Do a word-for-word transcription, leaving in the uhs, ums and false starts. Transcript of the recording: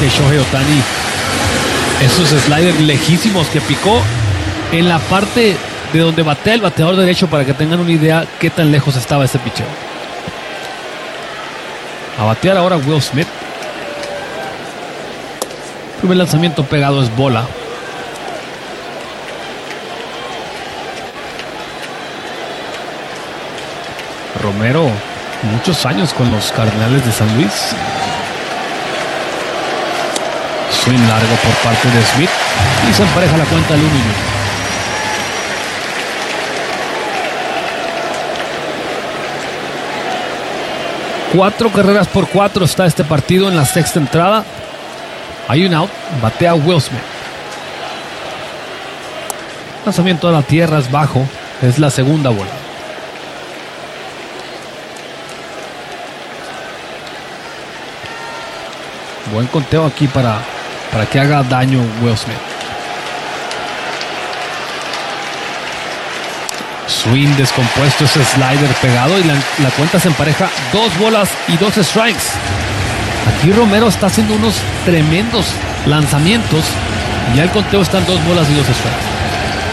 dice Shohei Ohtani. Esos sliders lejísimos que picó en la parte de donde batea el bateador derecho, para que tengan una idea qué tan lejos estaba ese picheo. A batear ahora Will Smith. El primer lanzamiento pegado es bola. Romero, muchos años con los Cardenales de San Luis. Swing largo por parte de Smith y se empareja la cuenta al uno y uno. Cuatro carreras por cuatro está este partido en la sexta entrada. Hay un out, batea Will Smith. Lanzamiento a la tierra es bajo, es la segunda bola. Buen conteo aquí para, para que haga daño Will Smith. Swing descompuesto, ese slider pegado y la, la cuenta se empareja. Dos bolas y dos strikes. Aquí Romero está haciendo unos tremendos lanzamientos. Y ya el conteo están dos bolas y dos strikes.